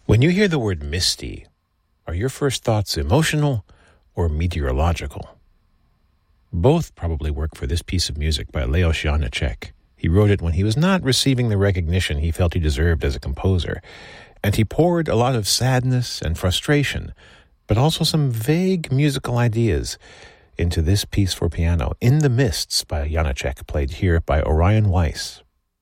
When you hear the word misty, are your first thoughts emotional or meteorological? Both probably work for this piece of music by Leos Janáček. He wrote it when he was not receiving the recognition he felt he deserved as a composer, and he poured a lot of sadness and frustration, but also some vague musical ideas into this piece for piano, In the Mists by Janáček, played here by Orion Weiss.